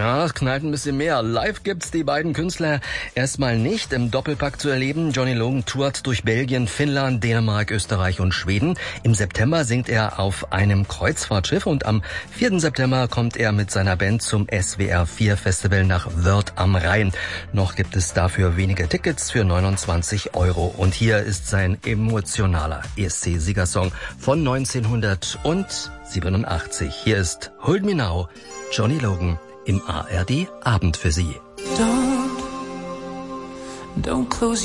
Ja, es knallt ein bisschen mehr. Live gibt's die beiden Künstler erstmal nicht im Doppelpack zu erleben. Johnny Logan tourt durch Belgien, Finnland, Dänemark, Österreich und Schweden. Im September singt er auf einem Kreuzfahrtschiff und am 4. September kommt er mit seiner Band zum SWR 4 Festival nach Wörth am Rhein. Noch gibt es dafür wenige Tickets für 29 €. Und hier ist sein emotionaler ESC-Siegersong von 1987. Hier ist Hold Me Now, Johnny Logan im ARD Abend für Sie. Don't close